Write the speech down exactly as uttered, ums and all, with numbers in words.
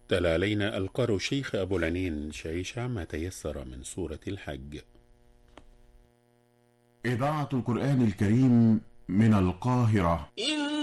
تلا علينا القارئ الشيخ أبو العنين شعيشة ما تيسر من سورة الحج. إذاعة القرآن الكريم من القاهرة.